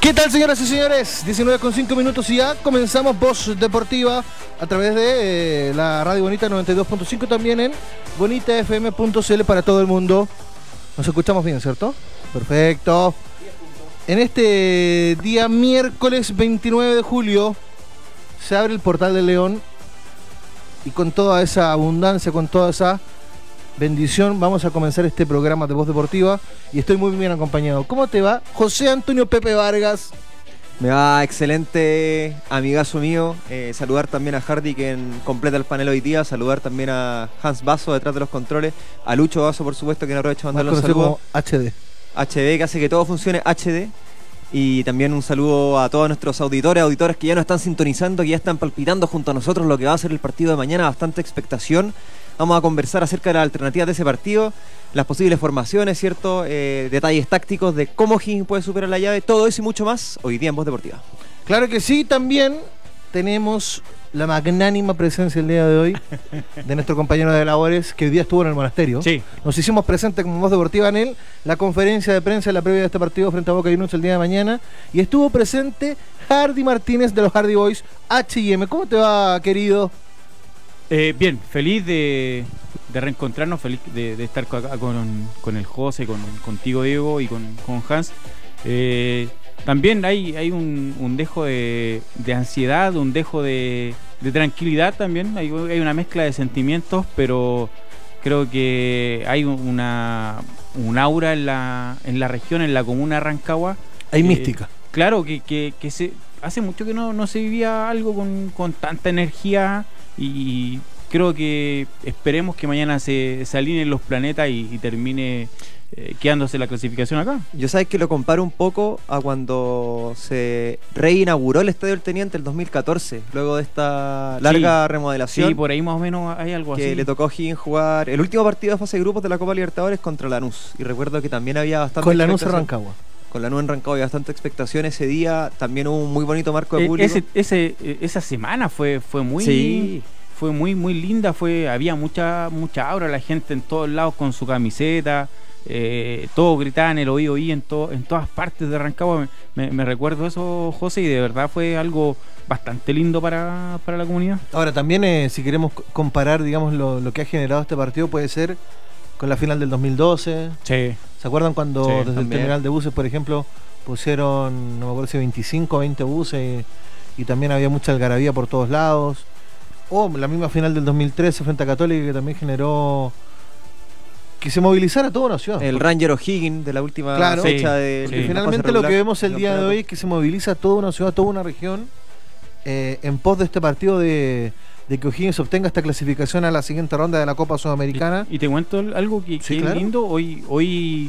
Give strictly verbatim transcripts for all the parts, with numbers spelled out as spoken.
¿Qué tal, señoras y señores? diecinueve con cinco minutos y ya comenzamos Voz Deportiva a través de eh, la Radio Bonita noventa y dos punto cinco, también en bonita f m punto c l para todo el mundo. Nos escuchamos bien, ¿cierto? Perfecto. En este día miércoles veintinueve de julio se abre el Portal del León y con toda esa abundancia, con toda esa bendición, vamos a comenzar este programa de Voz Deportiva y estoy muy bien acompañado. ¿Cómo te va, José Antonio Pepe Vargas? Me va excelente, amigazo mío. Eh, saludar también a Hardy, que en, completa el panel hoy día. Saludar también a Hans Basso detrás de los controles. A Lucho Basso, por supuesto, que no aprovecho de mandarle un saludo. Como H D. H D, que hace que todo funcione H D. Y también un saludo a todos nuestros auditores, auditores que ya nos están sintonizando, que ya están palpitando junto a nosotros lo que va a ser el partido de mañana. Bastante expectación. Vamos a conversar acerca de las alternativas de ese partido, las posibles formaciones, ¿cierto? Eh, detalles tácticos de cómo Higgins puede superar la llave, todo eso y mucho más hoy día en Voz Deportiva. Claro que sí, también tenemos la magnánima presencia el día de hoy de nuestro compañero de labores que hoy día estuvo en el monasterio. Sí. Nos hicimos presentes como Voz Deportiva en él, la conferencia de prensa en la previa de este partido frente a Boca Juniors el día de mañana, y estuvo presente Hardy Martínez de los Hardy Boys H y M. ¿Cómo te va, querido? Eh, bien, feliz de, de reencontrarnos, feliz de, de estar acá con, con el José, con, contigo, Diego, y con, con Hans. Eh, también hay, hay un, un dejo de, de ansiedad, un dejo de, de tranquilidad también. Hay, hay una mezcla de sentimientos, pero creo que hay una, un aura en la, en la región, en la comuna de Rancagua. Hay eh, mística. Claro, que, que, que se, hace mucho que no, no se vivía algo con, con tanta energía. Y creo que esperemos que mañana se, se alineen los planetas y, y termine eh, quedándose la clasificación acá. Yo sabes que lo comparo un poco a cuando se reinauguró el Estadio del Teniente el dos mil catorce, luego de esta larga sí, remodelación. Sí, por ahí más o menos hay algo que así. le tocó a Higgins jugar el último partido de fase de grupos de la Copa Libertadores contra Lanús. Y recuerdo que también había bastante Con Lanús en Rancagua. Con Lanús en Rancagua había bastante expectación ese día. También hubo un muy bonito marco de Eh, público. ese, ese, esa semana fue, fue muy... Sí. Fue muy muy linda, fue había mucha mucha aura, la gente en todos lados con su camiseta, eh, todos gritaban el oí oí en, to, en todas partes de Rancagua. Me, me recuerdo eso, José, y de verdad fue algo bastante lindo para, para la comunidad. Ahora también eh, si queremos comparar, digamos, lo, lo que ha generado este partido, puede ser con la final del dos mil doce. Sí. ¿Se acuerdan cuando Sí, desde también. el terminal de buses, por ejemplo, pusieron, no me acuerdo si veinticinco o veinte buses y, y también había mucha algarabía por todos lados? O la misma final del dos mil trece frente a Católica, que también generó que se movilizara toda una ciudad. El Ranger O'Higgins de la última Claro. fecha Sí, de sí. la Finalmente fase lo regular que vemos el del día de campeonato. hoy es que se moviliza toda una ciudad, toda una región eh, en pos de este partido de, de que O'Higgins obtenga esta clasificación a la siguiente ronda de la Copa Sudamericana. Y, y te cuento algo que, Sí, que claro. es lindo. Hoy, hoy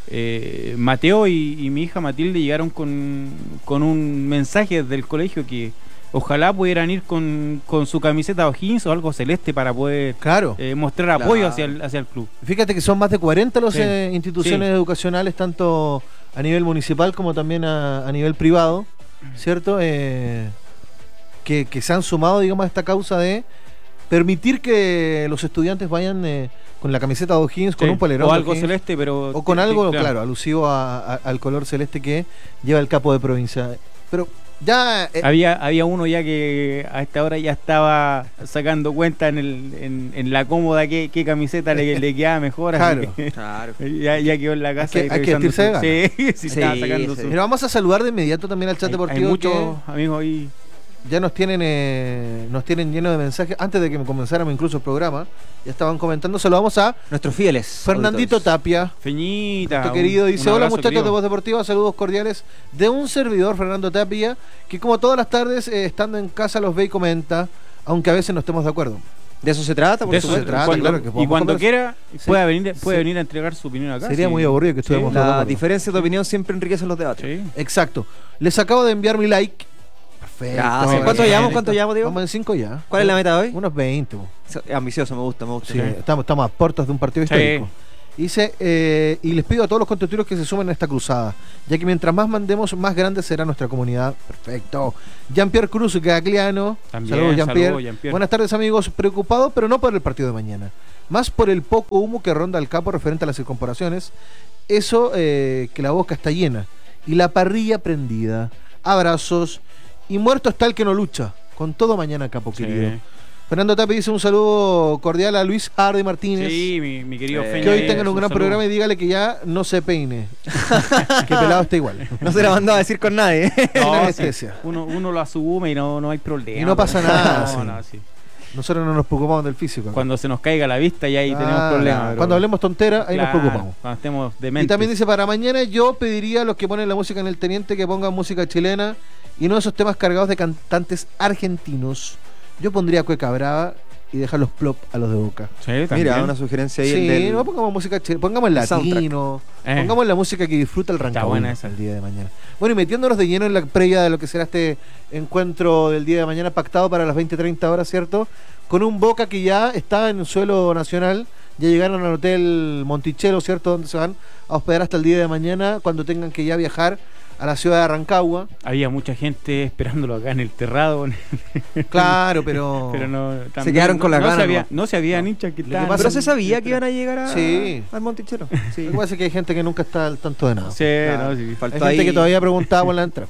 eh, Mateo y, y mi hija Matilde llegaron con, con un mensaje del colegio que ojalá pudieran ir con, con su camiseta O'Higgins o algo celeste para poder Claro. eh, mostrar apoyo Claro. hacia el, hacia el club. Fíjate que son más de cuarenta las Sí. eh, instituciones Sí. educacionales, tanto a nivel municipal como también a, a nivel privado, ¿cierto? Eh, que, que se han sumado, digamos, a esta causa de permitir que los estudiantes vayan eh, con la camiseta de O'Higgins, con Sí. un polerón o de algo O'Higgins, celeste, pero o con sí, algo, sí, claro, alusivo a- a- al color celeste que lleva el capo de provincia. Pero ya... eh, Había, había uno ya que a esta hora ya estaba sacando cuenta en, el, en, en la cómoda qué, qué camiseta le, le quedaba mejor. así Claro. que Claro. ya, ya quedó en la casa. Hay que- ahí hay que revisando vestirse su- de Sí, sí, Sí, estaba sacando sí. su... Mira, vamos a saludar de inmediato también al chat Hay, deportivo hay muchos que amigos ahí. ya nos tienen eh, nos tienen lleno de mensajes. Antes de que comenzáramos incluso el programa, ya estaban comentando. Saludamos a Nuestros fieles Fernandito auditores. Tapia, Feñita. nuestro un- querido. un Dice, hola abrazo, muchachos querido. de Voz Deportiva, saludos cordiales de un servidor, Fernando Tapia, que como todas las tardes, eh, estando en casa, los ve y comenta, aunque a veces no estemos de acuerdo. De eso se trata, por De eso se supuesto. trata, cuando- claro, que y podamos cuando conversar. quiera Sí. puede, venir, puede Sí. venir a entregar su opinión acá. Sería sí. muy aburrido que estuviéramos Sí. todos de La acuerdo. diferencia de opinión siempre enriquece los debates. Sí. Exacto. Les acabo de enviar mi like. Perfecto. Gracias. ¿Cuánto Bien. llevamos? ¿Cuánto llevamos, Diego? Vamos en cinco ya. ¿Cuál es la meta de hoy? Unos veinte. bo. Ambicioso, me gusta, me gusta. Sí, estamos, estamos a puertas de un partido Sí. histórico. Dice, eh, y les pido a todos los contertulios que se sumen a esta cruzada, ya que mientras más mandemos, más grande será nuestra comunidad. Perfecto. Jean-Pierre Cruz Gagliano. También, Saludos, Jean-Pierre. saludos, Jean-Pierre. Buenas tardes, amigos. Preocupado, pero no por el partido de mañana. Más por el poco humo que ronda el campo referente a las incorporaciones. Eso, eh, que la boca está llena. y la parrilla prendida. Abrazos. Y muerto está el que no lucha. Con todo mañana, capo Sí. querido. Fernando Tapia dice un saludo cordial a Luis Hardy Martínez. Sí, mi, mi querido Eh, Feña. Que hoy es tengan un gran saludo. programa y dígale que ya no se peine. Que pelado está igual. No se la mandó a decir con nadie. Sin No, anestesia. sí, uno, uno lo asume y no, no hay problema. Y no pasa nada, No, sí. no, sí. Nosotros no nos preocupamos del físico. Cuando se nos caiga la vista ya ahí Ah, tenemos problemas. pero- Cuando hablemos tontera, ahí Claro, nos preocupamos. Cuando estemos Y dementes. también dice, para mañana yo pediría a los que ponen la música en el Teniente que pongan música chilena y no esos temas cargados de cantantes argentinos. Yo pondría Cueca Brava y dejar los plop a los de Boca. Sí, también. Mira, una sugerencia ahí. Sí, el del- no pongamos música chilena, pongamos el el soundtrack. latino, Eh. pongamos la música que disfruta el Está Rancagua buena esa. el día de mañana. Bueno, y metiéndonos de lleno en la previa de lo que será este encuentro del día de mañana pactado para las veinte treinta horas, ¿cierto? Con un Boca que ya está en el suelo nacional, ya llegaron al hotel Monticello, ¿cierto? Donde se van a hospedar hasta el día de mañana cuando tengan que ya viajar a la ciudad de Rancagua. Había mucha gente esperándolo acá en el terrado. Claro, pero... pero no, Se quedaron con la no gana, se había, ¿no? no se había hinchas que Lo que estaban. pasa Pero es se sabía que iban a llegar a, Sí. al Monticello. Sí. Lo que pasa es que hay gente que nunca está al tanto de nada. Sí, Claro. no, sí. Hay Faltó gente ahí- que todavía preguntaba por la entrada.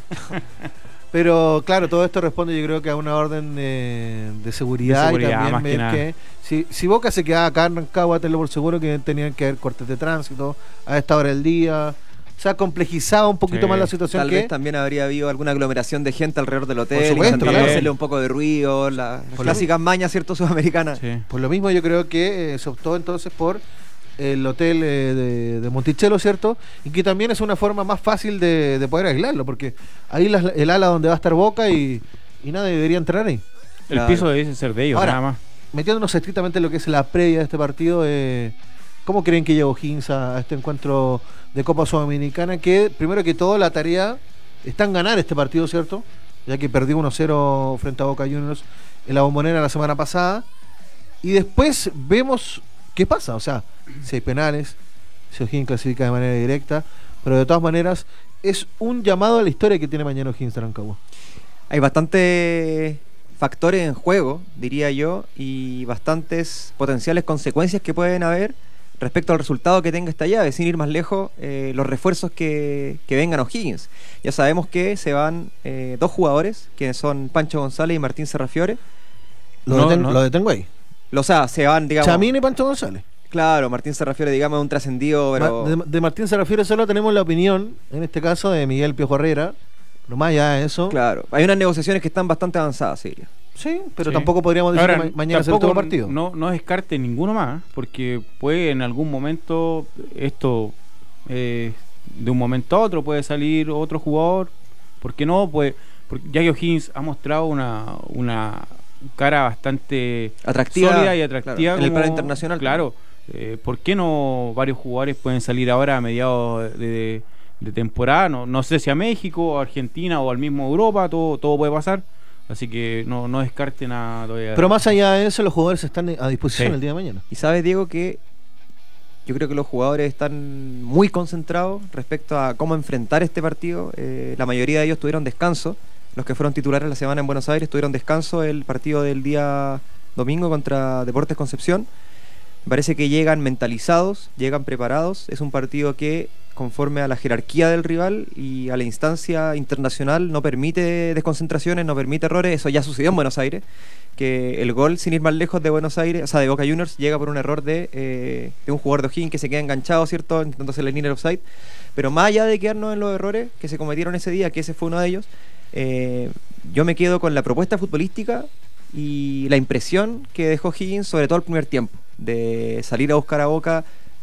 Pero claro, todo esto responde yo creo que a una orden eh, de seguridad, De seguridad, y también más que ver nada. que si, si Boca se quedaba acá en Rancagua, tenlo por seguro que tenían que haber cortes de tránsito a esta hora del día. O sea, complejizaba un poquito Sí. más la situación Tal que... vez también habría habido alguna aglomeración de gente alrededor del hotel, supuesto, intentando claro. hacerle un poco de ruido, la- las Por clásicas mañas, ¿cierto? Sudamericanas. Sí. Por lo mismo yo creo que eh, se optó entonces por el hotel eh, de, de Monticello, ¿cierto? Y que también es una forma más fácil de, de poder aislarlo, porque ahí las- el ala donde va a estar Boca y, y nadie debería entrar ahí. El Claro. piso debe ser de ellos, Ahora, nada más. Metiéndonos estrictamente en lo que es la previa de este partido, eh, ¿cómo creen que llegó Higgins a, a este encuentro de Copa Sudamericana? Que primero que todo la tarea está en ganar este partido, ¿cierto? Ya que perdió uno cero frente a Boca Juniors en la Bombonera la semana pasada. Y después vemos qué pasa. O sea, si hay penales, si O'Higgins clasifica de manera directa, pero de todas maneras es un llamado a la historia que tiene mañana O'Higgins de Rancagua. Hay bastantes factores en juego, diría yo, y bastantes potenciales consecuencias que pueden haber respecto al resultado que tenga esta llave, sin ir más lejos, eh, los refuerzos que, que vengan a O'Higgins. Ya sabemos que se van eh, dos jugadores, que son Pancho González y Martín Serrafiore. Lo, No, deten- no. lo detengo ahí. O sea, se van, digamos... Chamín y Pancho González. Claro, Martín Serrafiore, digamos, es un trascendido, pero... Ma- De, de Martín se refiere solo tenemos la opinión, en este caso, de Miguel Piojo Herrera. No más allá de eso. Claro, hay unas negociaciones que están bastante avanzadas, sí. Sí, pero Sí. tampoco podríamos decir Ahora, que ma- mañana será el tampoco último partido. No, no descarte ninguno más, porque puede en algún momento esto, eh, de un momento a otro, puede salir otro jugador. ¿Por qué no? Pues, porque ya que O'Higgins ha mostrado una, una cara bastante Atractiva, sólida y atractiva claro, en el como- plano internacional. Claro. Eh, ¿Por qué no varios jugadores pueden salir ahora a mediados de, de- de temporada? No, no sé si a México, a Argentina o al mismo Europa, todo, todo puede pasar. Así que no, no descarten a todavía. Pero más allá de eso, los jugadores están a disposición Sí. el día de mañana. Y sabes, Diego, que yo creo que los jugadores están muy concentrados respecto a cómo enfrentar este partido. Eh, la mayoría de ellos tuvieron descanso. Los que fueron titulares la semana en Buenos Aires tuvieron descanso el partido del día domingo contra Deportes Concepción. Me parece que llegan mentalizados, llegan preparados. Es un partido que, conforme a la jerarquía del rival y a la instancia internacional, no permite desconcentraciones, no permite errores. Eso ya sucedió en Buenos Aires, que el gol, sin ir más lejos, de Buenos Aires, o sea, de Boca Juniors, llega por un error de, eh, de un jugador de O'Higgins que se queda enganchado, ¿cierto?, intentando hacer la línea offside. Pero más allá de quedarnos en los errores que se cometieron ese día, que ese fue uno de ellos, eh, yo me quedo con la propuesta futbolística y la impresión que dejó Higgins, sobre todo el primer tiempo, de salir a buscar a Boca,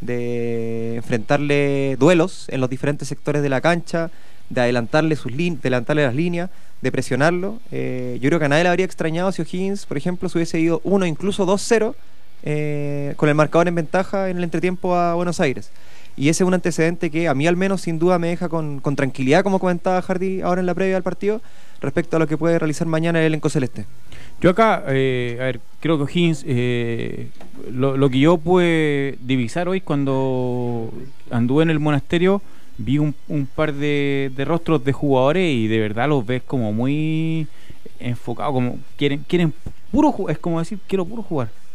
de enfrentarle duelos en los diferentes sectores de la cancha, de adelantarle sus lin- de adelantarle las líneas, de presionarlo. Eh, yo creo que a nadie le habría extrañado si O'Higgins, por ejemplo, se hubiese ido uno, incluso dos cero, eh, con el marcador en ventaja en el entretiempo a Buenos Aires. Y ese es un antecedente que a mí al menos sin duda me deja con, con tranquilidad, como comentaba Hardy ahora en la previa del partido, respecto a lo que puede realizar mañana el elenco celeste. Yo acá, eh, a ver, creo que O'Higgins, eh, lo, lo que yo pude divisar hoy cuando anduve en el monasterio, vi un, un par de, de rostros de jugadores y de verdad los ves como muy enfocados, como quieren quieren puro jugar, es como decir, quiero puro jugar.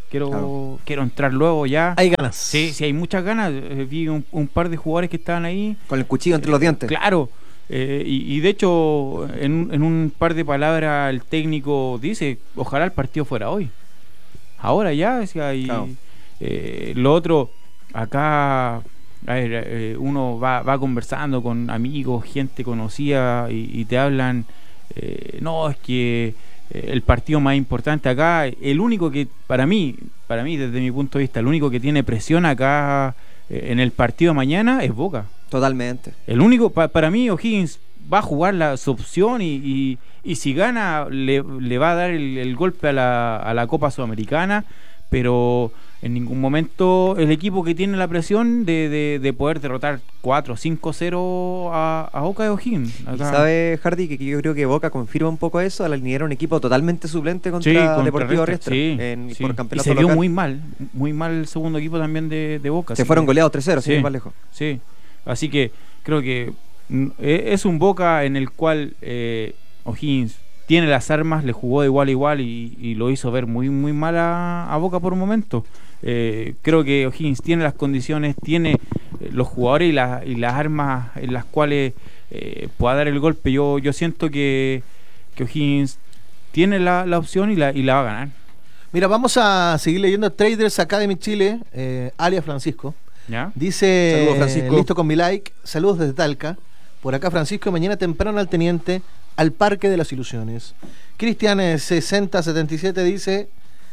quiero Claro. quiero entrar luego ya. Hay ganas. Sí, sí, hay muchas ganas. Eh, vi un, un par de jugadores que estaban ahí. Con el cuchillo entre los dientes. Claro. Eh, y, y de hecho, en, un- en un par de palabras, el técnico dice: ojalá el partido fuera hoy. Ahora ya, o sea, y, Claro. eh, lo otro, acá, a ver, eh, uno va, va conversando con amigos, gente conocida, y, y te hablan, eh, no, es que eh, el partido más importante acá, el único que, para mí, para mí, desde mi punto de vista, el único que tiene presión acá eh, en el partido de mañana es Boca. Totalmente. El único, pa- para mí, O'Higgins va a jugar la, su opción y, y, y si gana, le, le va a dar el, el golpe a la, a la Copa Sudamericana, pero en ningún momento el equipo que tiene la presión de, de, de poder derrotar cuatro cinco cero a, a Boca de O'Higgins. Y Acá. sabe, Hardy, que yo creo que Boca confirma un poco eso al alinear un equipo totalmente suplente contra, Sí, contra Deportivo Riestra, Riestra sí, en, sí. por Y campeonato se vio local. muy mal, muy mal el segundo equipo también de, de Boca. Se así fueron que- goleados tres cero, sin Sí. ir más lejos. Sí, así que creo que mm, e- es un Boca en el cual eh, O'Higgins tiene las armas, le jugó de igual a igual y, y lo hizo ver muy muy mal a, a Boca por un momento. Eh, creo que O'Higgins tiene las condiciones, tiene eh, los jugadores y, la- y las armas en las cuales eh, pueda dar el golpe. Yo yo siento que, que O'Higgins tiene la, la opción y la, y la va a ganar. Mira, vamos a seguir leyendo Traders Academy Chile, eh, alias Francisco. ¿Ya? Dice, Saludos, Francisco. listo con mi like, saludos desde Talca. Por acá Francisco, y mañana temprano al Teniente, al Parque de las Ilusiones. Cristian eh, sesenta setenta y siete dice: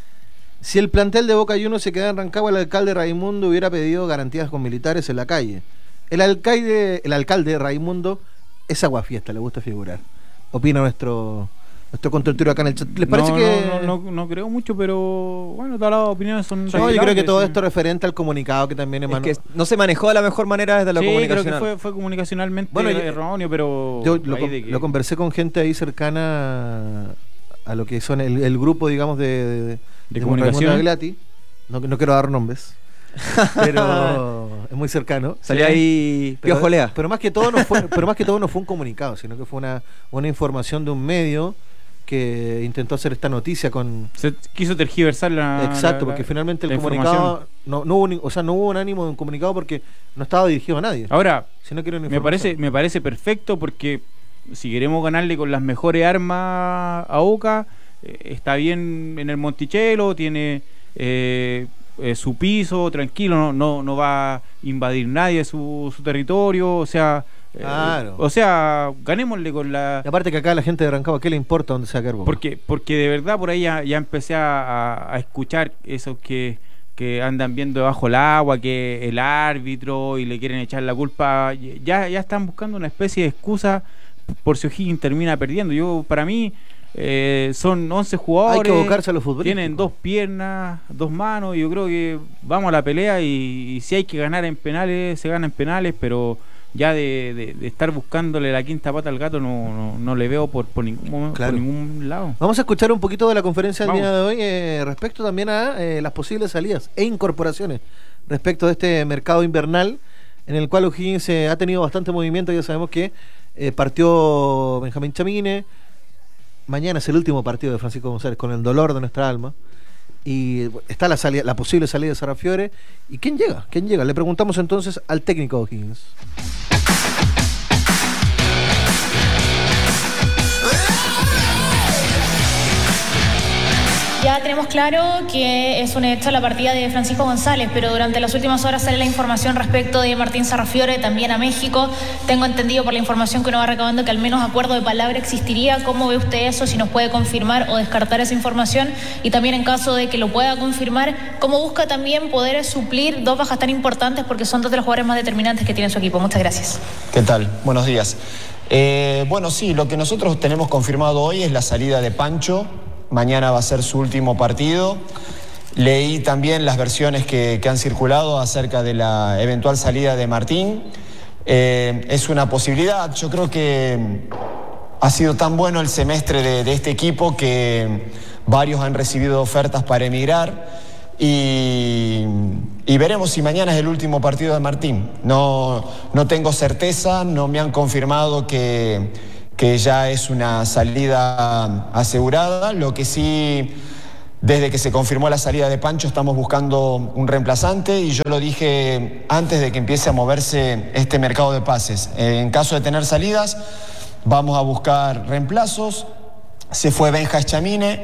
si el plantel de Boca Juniors se queda en Rancagua, el alcalde Raimundo hubiera pedido garantías con militares en la calle. El alcalde, el alcalde Raimundo es aguafiesta, le gusta figurar. Opina nuestro nuestro contertulio acá en el chat. ¿Les parece no, que...? no, no, no, no creo mucho, pero bueno, todas las opiniones son No, yo creo que respetables, todo sí. esto referente al comunicado que también Es emanó. que no se manejó de la mejor manera desde la Sí, creo que comunicación. fue, fue comunicacionalmente Bueno, yo- erróneo, pero Yo lo, ahí con- de que- lo conversé con gente ahí cercana a, a lo que son el, el grupo, digamos, de, de, de- de comunicación. Raimundo Aglati. No, no quiero dar nombres, pero es muy cercano. Salió ahí Pero, Piojo Lea. pero más que todo no fue, pero más que todo no fue un comunicado, sino que fue una, una información de un medio que intentó hacer esta noticia con se quiso tergiversar la. exacto, la- porque la- finalmente el la comunicado información. no, no hubo, ni- o sea, no hubo un ánimo de un comunicado porque no estaba dirigido a nadie, Ahora, sino que era una me información. parece, me parece perfecto porque si queremos ganarle con las mejores armas a Boca, eh, está bien en el Monticello, tiene eh, eh, su piso, tranquilo, no, no, no va a invadir nadie su, su territorio, o sea, eh, Claro. o sea, ganémosle con la. Y aparte que acá a la gente de Rancagua, ¿qué le importa dónde sea Boca? Porque, porque de verdad por ahí ya, ya empecé a, a- a escuchar esos que, que andan viendo debajo el agua, que el árbitro y le quieren echar la culpa, ya, ya están buscando una especie de excusa por si O'Higgins termina perdiendo. Yo, para mí, eh, son once jugadores, Hay que abocarse a los futbolistas. tienen dos piernas, dos manos, y yo creo que vamos a la pelea y, y si hay que ganar en penales, se gana en penales, pero ya de, de- de estar buscándole la quinta pata al gato no, no, no le veo por, por, ningún, momen- Claro. por ningún lado. Vamos a escuchar un poquito de la conferencia del Vamos. día de hoy eh, respecto también a eh, las posibles salidas e incorporaciones respecto de este mercado invernal en el cual O'Higgins eh, ha tenido bastante movimiento. Ya sabemos que eh, partió Benjamín Chamine, mañana es el último partido de Francisco González con el dolor de nuestra alma, y eh, está la, salida, la posible salida de Sarrafiore. ¿Y quién llega? ¿Quién llega? Le preguntamos entonces al técnico de O'Higgins. Ya tenemos claro que es un hecho la partida de Francisco González, pero durante las últimas horas sale la información respecto de Martín Sarrafiore también a México. Tengo entendido por la información que uno va recabando que al menos acuerdo de palabra existiría. ¿Cómo ve usted eso? Si nos puede confirmar o descartar esa información. Y también en caso de que lo pueda confirmar, ¿cómo busca también poder suplir dos bajas tan importantes porque son dos de los jugadores más determinantes que tiene su equipo? Muchas gracias. ¿Qué tal? Buenos días. Eh, bueno, sí, lo que nosotros tenemos confirmado hoy es la salida de Pancho. Mañana va a ser su último partido. Leí también las versiones que, que han circulado acerca de la eventual salida de Martín. Eh, es una posibilidad. Yo creo que ha sido tan bueno el semestre de, de este equipo que varios han recibido ofertas para emigrar. Y, y veremos si mañana es el último partido de Martín. No, no tengo certeza, no me han confirmado que, que ya es una salida asegurada. Lo que sí Desde que se confirmó la salida de Pancho estamos buscando un reemplazante y yo lo dije antes de que empiece a moverse este mercado de pases. En caso de tener salidas, vamos a buscar reemplazos. Se fue Benja Eschamine,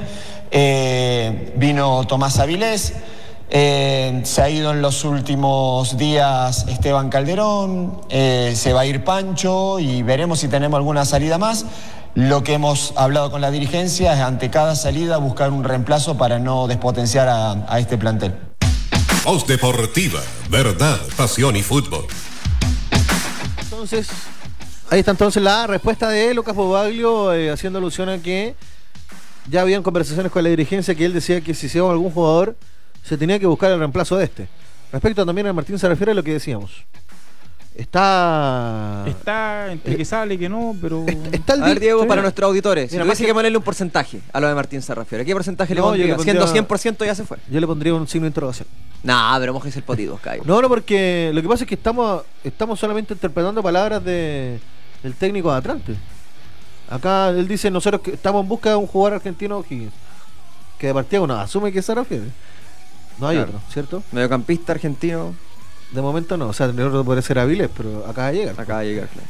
eh, vino Tomás Avilés, eh, se ha ido en los últimos días Esteban Calderón, eh, se va a ir Pancho y veremos si tenemos alguna salida más. Lo que hemos hablado con la dirigencia es ante cada salida buscar un reemplazo para no despotenciar a, a este plantel. Voz Deportiva, verdad, pasión y fútbol. Entonces, ahí está entonces la respuesta de Lucas Bobaglio, eh, haciendo alusión a que ya habían conversaciones con la dirigencia que él decía que si se iba algún jugador se tenía que buscar el reemplazo de este. Respecto también a Martín se refiere a lo que decíamos. Está... Está entre eh, que sale y que no, pero... Está el A ver, Diego, sí. para nuestros auditores, si Mira, tuviese más que que- ponerle un porcentaje a lo de Martín Sarrafiore, ¿qué porcentaje le No, yo pondría? le pondría- Siendo cien por ciento ya se fue. Yo le pondría un signo de interrogación. Nah, pero mojese el potito, Caio. No, no, porque lo que pasa es que estamos estamos solamente interpretando palabras de del técnico de Atlante. Acá él dice, nosotros que estamos en busca de un jugador argentino O'Higgins, que de partida uno asume que se refiere. No hay Claro. otro, ¿cierto? Mediocampista argentino, De momento no, o sea, el otro puede ser Avilés, pero acaba de llegar. acaba de llegar, claro.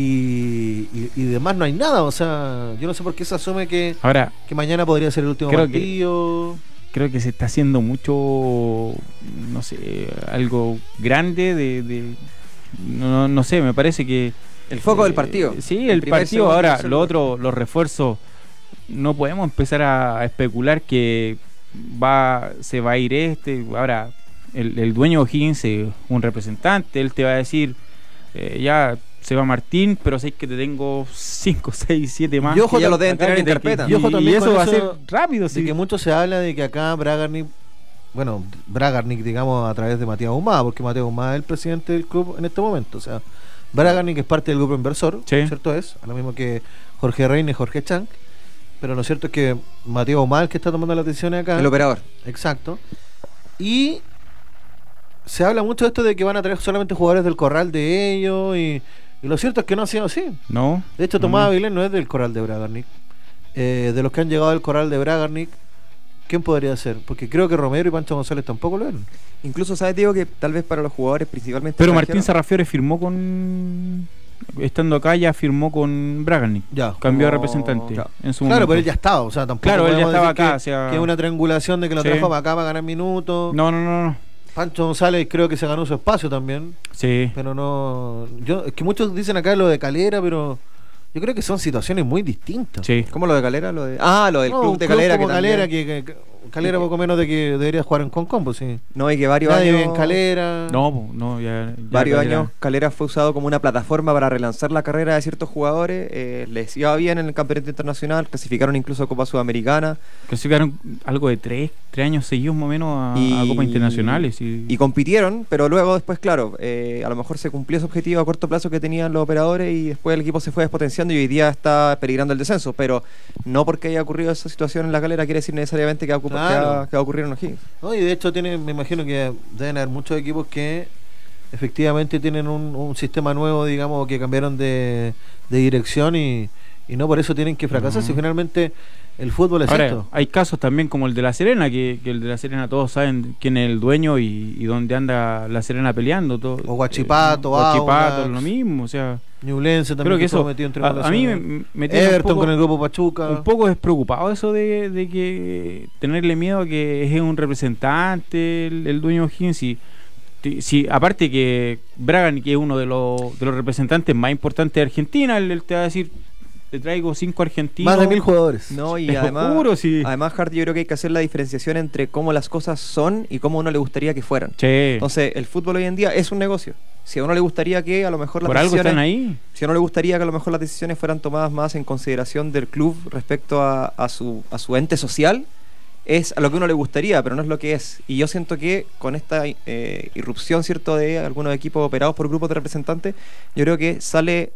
Y, y, y demás no hay nada, o sea, yo no sé por qué se asume que, Ahora, que mañana podría ser el último Creo que- partido. creo que se está haciendo mucho, no sé, algo grande de... de- no, no sé, me parece que... El foco del eh, partido. Sí, el primer, partido. segundo, Ahora, tercer lo lugar. otro, los refuerzos, no podemos empezar a, a especular que va se va a ir este. Ahora, el, el dueño de O'Higgins es un representante, él te va a decir, eh, ya se va Martín, pero sé que te tengo cinco, seis, siete más. Y ojo, que ya lo deben acá tener que en te- carpeta. Y, Y ojo también y eso con va eso a ser rápido, De sí. que mucho se habla de que acá Bragarnik, bueno, Bragarnik, digamos, a través de Matías Humada, porque Matías Humada es el presidente del club en este momento. O sea, Bragarnik es parte del grupo inversor, Sí. ¿cierto es? A lo mismo que Jorge Reina y Jorge Chank. Pero lo cierto es que Matías Humada es el que está tomando las decisiones acá. El operador. Exacto. Y se habla mucho de esto de que van a traer solamente jugadores del corral de ellos. Y, y lo cierto es que no ha sido así. No. De hecho, Tomás Mm. Avilés no es del corral de Bragarnik. Eh, de los que han llegado del corral de Bragarnik, ¿quién podría ser? Porque creo que Romero y Pancho González tampoco lo eran. Incluso sabes, Diego, que tal vez para los jugadores principalmente Pero Martín extranjeros, Sarrafiore firmó con... Estando acá ya firmó con Bragarnik. Ya. Cambió de Como- representante claro. en su Claro, momento. pero él ya estaba, o sea, tampoco Claro, él ya podemos estaba decir acá, que, o sea- que es una triangulación de que lo Sí. trajo para acá para ganar minutos. No, no, no, no. Pancho González creo que se ganó su espacio también, Sí. pero no... yo Es que muchos dicen acá lo de Calera, pero yo creo que son situaciones muy distintas. Sí. ¿Cómo lo de Calera? Lo de... Ah, lo del No, club un de club Calera. como que Calera, también- que, que- Calera poco menos de que debería jugar en Concon, pues sí. No, y que varios Nadie años... vive en Calera. No, po, no, ya. ya Varios Calera- años Calera fue usado como una plataforma para relanzar la carrera de ciertos jugadores. eh, les iba bien en el campeonato internacional, clasificaron incluso a Copa Sudamericana Clasificaron algo de tres, tres años seguidos más o menos a, y, a Copas Internacionales. Y, y compitieron, pero luego después, claro, eh, a lo mejor se cumplió ese objetivo a corto plazo que tenían los operadores y después el equipo se fue despotenciando y hoy día está peligrando el descenso. Pero no porque haya ocurrido esa situación en la Calera quiere decir necesariamente que va a, ocupa- Claro. que va- que va a ocurrir en O'Higgins. No, y de hecho tiene, me imagino que deben haber muchos equipos que efectivamente tienen un, un sistema nuevo, digamos, que cambiaron de, de dirección y, y no por eso tienen que fracasar. No. Si finalmente el fútbol es Ahora, esto. hay casos también como el de La Serena, que, que el de La Serena todos saben quién es el dueño y, y dónde anda La Serena peleando. Todo, O Guachipato, Guachipato, Audax. lo mismo, o sea... Ñublense también Creo que estuvo eso, metido entre a, a mí me, relaciones. me tiene un Everton poco- con el grupo Pachuca. un poco despreocupado eso de, de que tenerle miedo a que es un representante el, el dueño de O'Higgins y ti- si aparte que Bragan, que es uno de los, de los representantes más importantes de Argentina, él, él te va a decir, te traigo cinco argentinos. Más de mil jugadores. No, y Te lo además, juro, sí. además, Hart, yo creo que hay que hacer la diferenciación entre cómo las cosas son y cómo a uno le gustaría que fueran. Sí. Entonces, el fútbol hoy en día es un negocio. Si a uno le gustaría que a lo mejor las Por algo decisiones, están ahí. si a uno le gustaría que a lo mejor las decisiones fueran tomadas más en consideración del club respecto a, a su, a su ente social, es a lo que a uno le gustaría, pero no es lo que es. Y yo siento que con esta eh, irrupción, ¿cierto?, de algunos equipos operados por grupos de representantes, yo creo que sale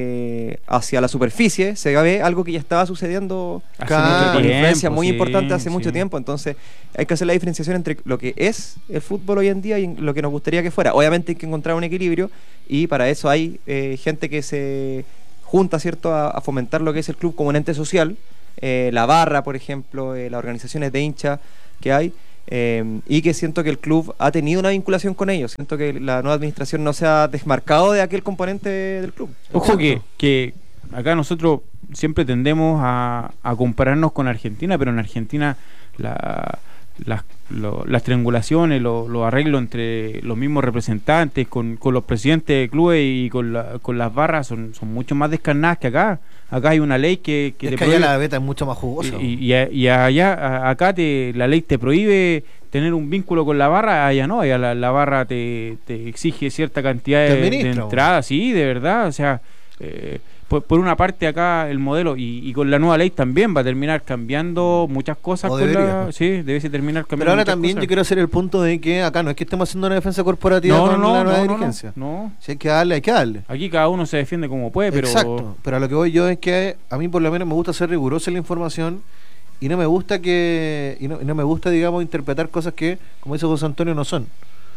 eh, hacia la superficie, se ve algo que ya estaba sucediendo Hace Claro. mucho con tiempo, influencia muy sí, importante hace mucho sí. tiempo. Entonces hay que hacer la diferenciación entre lo que es el fútbol hoy en día y lo que nos gustaría que fuera. Obviamente hay que encontrar un equilibrio y para eso hay eh, gente que se junta, ¿cierto?, a, a fomentar lo que es el club como un ente social, eh, la barra, por ejemplo, eh, las organizaciones de hinchas que hay, eh, y que siento que el club ha tenido una vinculación con ellos. Siento que la nueva administración no se ha desmarcado de aquel componente del club. Ojo que, que acá nosotros siempre tendemos a, a compararnos con Argentina, pero en Argentina la, las, lo, las triangulaciones, los lo arreglos entre los mismos representantes, con, con los presidentes de clubes y con, la, con las barras son, son mucho más descarnadas que acá. Acá hay una ley que, que es te que prohíbe, allá la beta es mucho más jugosa. y, y, y allá, a- acá te, la ley te prohíbe tener un vínculo con la barra, allá no, allá la, la barra te, te exige cierta cantidad Te de, de administra, entrada, sí, de verdad, o sea, eh, por, por una parte acá el modelo, y, y con la nueva ley también va a terminar cambiando muchas cosas, O con debería. la, sí, debe terminar cambiando. Pero ahora muchas también cosas. yo quiero hacer el punto de que acá no es que estemos haciendo una defensa corporativa no, no, con no, la nueva no, no, dirigencia. no, no. Si hay que darle, hay que darle. Aquí cada uno se defiende como puede, pero Exacto, pero a lo que voy yo es que a mí por lo menos me gusta ser riguroso en la información y no me gusta que y no, y no me gusta, digamos, interpretar cosas que, como dice José Antonio, no son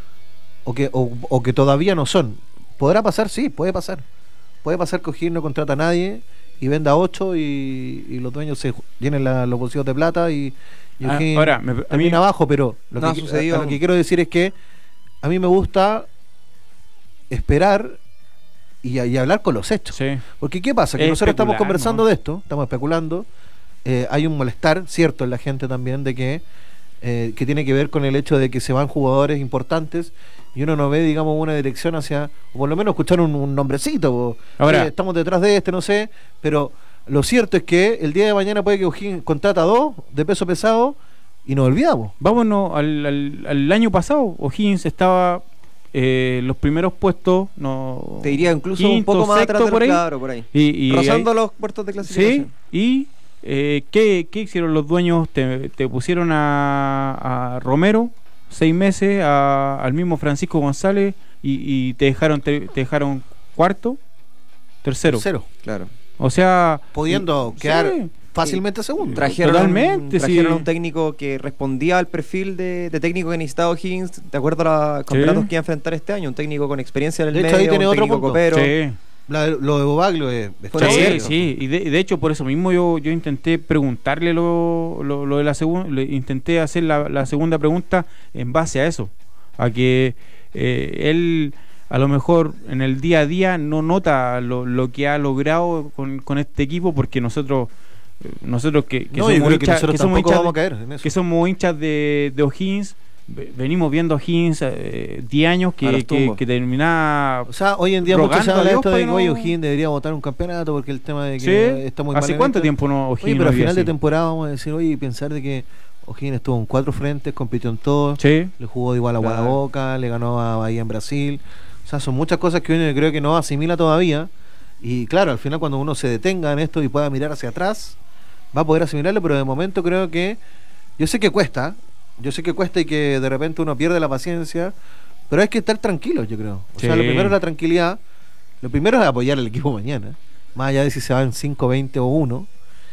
o que o, o que todavía no son. ¿Podrá pasar? Sí, puede pasar. Puede pasar que O'Higgins no contrata a nadie y venda ocho y, y los dueños se llenen la- los bolsillos de plata y, y Ah, O'Higgins ahora, me- a mí- termina abajo, pero lo, No ha que, sucedido a- a lo aún. que quiero decir es que a mí me gusta esperar y, y hablar con los hechos. sí. Porque ¿qué pasa? Que Es nosotros estamos especular, conversando ¿no? de esto, estamos especulando, eh, hay un malestar cierto en la gente también de que eh, que tiene que ver con el hecho de que se van jugadores importantes y uno no ve, digamos, una dirección hacia, o por lo menos escuchar un, un nombrecito, o, Ahora- "Oye, estamos detrás de este, no sé", pero lo cierto es que el día de mañana puede que O'Higgins contrata a dos de peso pesado y nos olvidamos. Vámonos al, al, al año pasado, O'Higgins estaba eh, los primeros puestos, no, Te diría incluso un quinto, poco más sexto, atrás de por los ahí. claro, por ahí. Y, y Rozando ahí- los puertos de sí, clasificación. y eh, ¿qué, ¿qué hicieron los dueños? Te, te pusieron a, a Romero seis meses, a- al mismo Francisco González y, y te dejaron te, te dejaron cuarto, tercero. Cero. Claro. O sea, Pudiendo y- quedar sí. fácilmente segundo. Trajeron, Totalmente, un, trajeron sí. un técnico que respondía al perfil de, de técnico que necesitaba O'Higgins, de acuerdo a los campeonatos que iba a enfrentar este año. Un técnico con experiencia en el De hecho, medio, ahí tiene un otro técnico punto. copero. Sí. La- lo de Bobaglio es, es Fuera Sí, serio. sí, y de, de hecho por eso mismo yo, yo intenté preguntarle lo, lo, lo de la segunda, intenté hacer la, la segunda pregunta en base a eso, a que eh, él a lo mejor en el día a día no nota lo, lo que ha logrado con, con este equipo, porque nosotros eh, nosotros que, que No, yo somos creo que hinchas, nosotros que somos tampoco hinchas vamos a de- caer en eso. que somos hinchas de, de O'Higgins, ve- venimos viendo a O'Higgins eh, diez años A que, los que, tumbos. que termina. O sea, hoy en día mucho se rogando a habla de Dios esto de para que que hoy no- O'Higgins debería votar un campeonato porque el tema de que Sí. está muy mal ¿Hace en cuánto esto. tiempo no Oye, O'Higgins pero no al vive final de así? temporada vamos a decir, oye, y pensar de que O'Higgins estuvo en cuatro frentes, compitió en todos, Sí. le jugó de igual a Claro. Guadaboca, le ganó a Bahía en Brasil. O sea, son muchas cosas que uno creo que no asimila todavía. Y claro, al final cuando uno se detenga en esto y pueda mirar hacia atrás, va a poder asimilarlo, pero de momento creo que, yo sé que cuesta, yo sé que cuesta y que de repente uno pierde la paciencia, pero hay que estar tranquilos, yo creo. O sea, Sí. lo primero es la tranquilidad, lo primero es apoyar al equipo mañana, más allá de si se va en cinco, veinte o uno,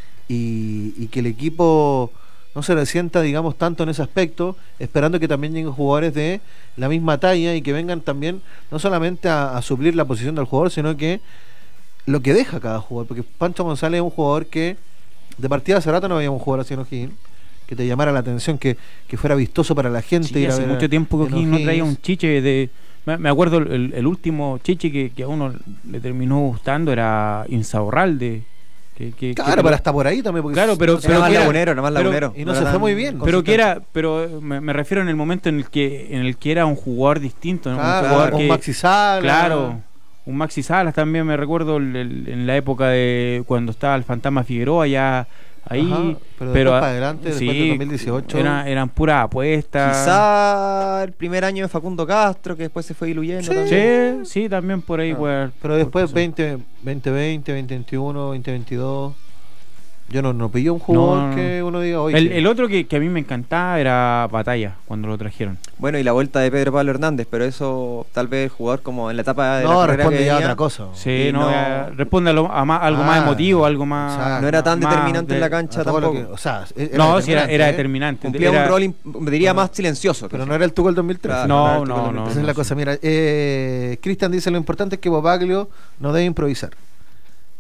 y, y que el equipo no se resienta, digamos, tanto en ese aspecto, esperando que también lleguen jugadores de la misma talla y que vengan también no solamente a, a suplir la posición del jugador, sino que lo que deja cada jugador, porque Pancho González es un jugador que de partida hace rato no veíamos un jugador así en O'Higgins, que te llamara la atención, que, que fuera vistoso para la gente. Sí, ir a hace ver a- mucho tiempo que en O'Higgins no traía un O'Higgins. chiche de... Me, me acuerdo el, el último chiche que, que a uno le terminó gustando era Insaurralde. Que, que, Claro, que- pero hasta por ahí también. Porque Claro, pero- Era pero más que era- lagunero, era más pero- lagunero. y no era se fue tan- muy bien. pero que era, pero eh, me, me refiero en el momento en el que en el que era un jugador distinto, ¿no? Claro, un jugador un que, Maxi Sala. claro, un Maxi Salas también me recuerdo el- el- en la época de cuando estaba el Fantasma Figueroa ya ahí, Ajá, pero pero después para adelante, después del dos mil dieciocho. era- eran puras apuestas. Quizá el primer año de Facundo Castro, que después se fue diluyendo Sí. también. Sí, sí, también por ahí. Ah, pues, Pero después por- veinte, veinte veinte, veinte veintiuno, veinte veintidós. Yo no, no pillé un jugador No, no, no. que uno diga, oye, El, que- el otro que, que a mí me encantaba era Batalla, cuando lo trajeron. Bueno, y la vuelta de Pedro Pablo Hernández, pero eso tal vez el jugador como en la etapa de la no, carrera responde que ya a venía, otra cosa. Sí, Y no, no- eh, responde a, lo- a más- algo más Ah, emotivo, algo más... exacto. no era tan más determinante en de- la A cancha todo lo tampoco. que- o sea, era No, sí, era, determinante, era ¿eh? determinante. Cumplía era- un rol, imp- me diría, más silencioso. Pero casi. no era el Tuco del dos mil trece. Claro, No, era el Tuco no, del dos mil no, trece. Esa es la sí. cosa. Mira, eh, Cristian dice, lo importante es que Bobaglio no debe improvisar.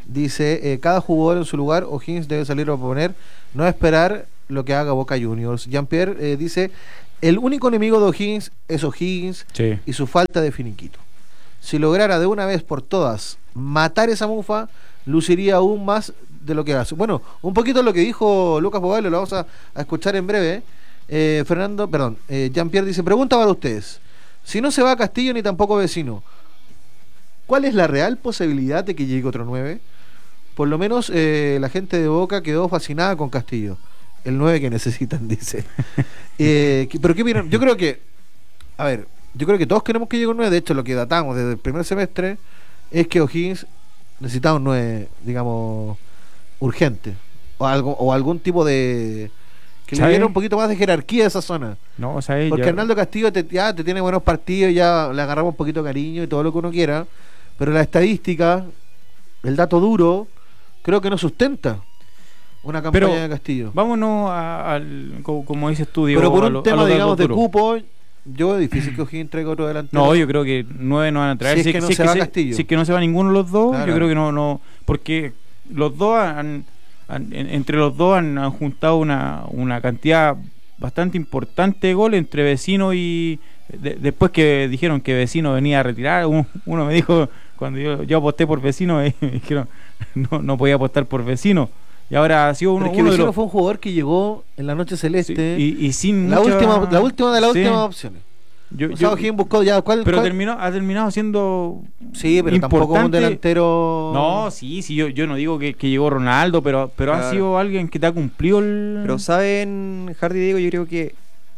Dice, eh, cada jugador en su lugar, O'Higgins debe salir a proponer, no esperar lo que haga Boca Juniors. Jean-Pierre eh, dice, el único enemigo de O'Higgins es O'Higgins Sí. y su falta de finiquito. Si lograra de una vez por todas matar esa mufa, luciría aún más de lo que hace. Bueno, un poquito lo que dijo Lucas Bobailo, lo vamos a, a escuchar en breve. Eh, Fernando, perdón, eh, Jean-Pierre dice, pregunta para ustedes, si no se va a Castillo ni tampoco Vecino, ¿cuál es la real posibilidad de que llegue otro nueve? Por lo menos eh, la gente de Boca quedó fascinada con Castillo. El nueve que necesitan, dice. eh, ¿Pero qué miran? Yo creo que, a ver, yo creo que todos queremos que llegue un nueve. De hecho, lo que datamos desde el primer semestre es que O'Higgins necesitaba un nueve, digamos, urgente. O algo o algún tipo de... que le ¿Sabe? diera un poquito más de jerarquía a esa zona. No, o sea, Porque ya- Arnaldo Castillo te, ya te tiene buenos partidos, ya le agarramos un poquito de cariño y todo lo que uno quiera. Pero la estadística, el dato duro, creo que no sustenta una campaña Pero de Castillo. vámonos a- al, co- como dices tú, Diego. Pero por a un lo- a tema, los datos digamos, de duros. cupo, yo veo difícil que O'Higgins traiga otro delantero. No, yo creo que nueve no van a traer. Si es que no se va Castillo. Si es que no se va ninguno de los dos, Claro. yo creo que no, no, porque los dos han, han- en- entre los dos han, han juntado una, una cantidad bastante importante de goles entre Vecino y de- después que dijeron que Vecino venía a retirar, uno, uno me dijo cuando yo, yo aposté por Vecino, eh, me dijeron no, no podía apostar por Vecino y ahora ha sido uno, Pero es que uno de Vecino los fue un jugador que llegó en la noche sí, celeste. y, y sin la mucha- última, la última de las sí. últimas opciones. Yo- O yo- sea, O'Higgins buscó ya cuál, pero cuál- terminó ha terminado siendo Sí, pero tampoco un importante. delantero. No, sí, sí, yo, yo no digo que, que llegó Ronaldo, pero, pero ha Claro. sido alguien que te ha cumplido el... Pero saben, Hardy, digo, yo creo que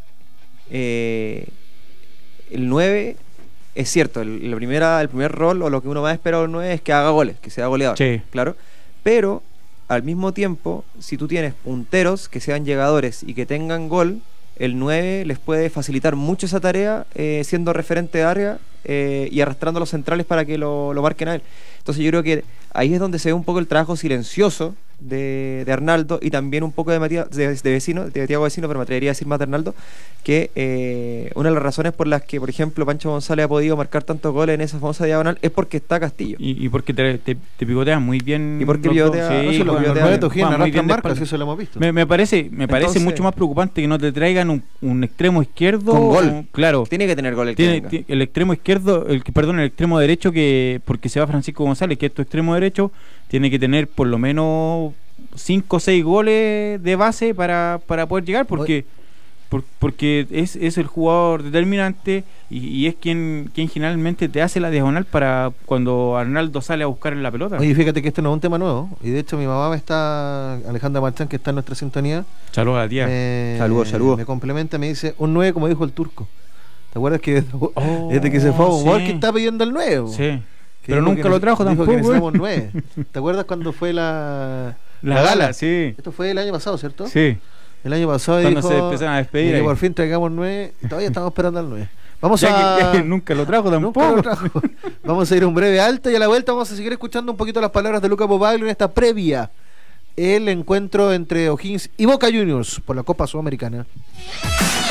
eh, el nueve es cierto, el, la primera, el primer rol o lo que uno más espera del nueve es que haga goles, que sea goleador, Sí. claro. Pero al mismo tiempo, si tú tienes punteros que sean llegadores y que tengan gol, el nueve les puede facilitar mucho esa tarea eh, siendo referente de área eh, y arrastrando a los centrales para que lo, lo marquen a él. Entonces yo creo que ahí es donde se ve un poco el trabajo silencioso de, de Arnaldo y también un poco de, Matías, de, de Vecino, de Thiago Vecino, pero me atrevería a decir más de Arnaldo, que eh, una de las razones por las que, por ejemplo, Pancho González ha podido marcar tantos goles en esa famosa diagonal es porque está Castillo. Y, y porque te, te, te picotean muy bien. Y porque los dos. picotea- Sí, No, si los, juegan- los juegan- nueve de O'Higgins juegan muy arrastran bien de marcas, espalda. eso lo hemos visto. Me, me parece, me parece Entonces- mucho más preocupante que no te traigan un, un extremo izquierdo. Con gol. o- Claro. Tiene que tener gol el que Tiene, venga. ti- el extremo izquierdo, el que perdón, el extremo derecho que porque se va Francisco González, que es tu extremo derecho, tiene que tener por lo menos cinco o seis goles de base para, para poder llegar, porque por- porque es, es el jugador determinante y, y es quien quien generalmente te hace la diagonal para cuando Arnaldo sale a buscar en la pelota. Oye, fíjate que este no es un tema nuevo. Y de hecho, mi mamá me está, Alejandra Marchán, que está en nuestra sintonía, Saludos a la tía. me, Saludos, saludos. me complementa, me dice un nueve, como dijo el turco. ¿Te acuerdas que desde, Oh, desde que se fue a un sí. gol que está pidiendo el nueve? Sí. Que Pero dijo nunca que lo ne- trajo dijo tampoco. que ¿eh? necesitamos nueve. ¿Te acuerdas cuando fue la, La, la gala, gala? sí. Esto fue el año pasado, ¿cierto? Sí. El año pasado Cuando dijo se empezaron a despedir que ahí. por fin traigamos nueve y todavía estamos esperando al nueve. Vamos Ya a... que, ya que nunca lo trajo tampoco. Nunca lo trajo. Vamos a ir a un breve alto y a la vuelta vamos a seguir escuchando un poquito las palabras de Lucas Bobaglio en esta previa el encuentro entre O'Higgins y Boca Juniors por la Copa Sudamericana.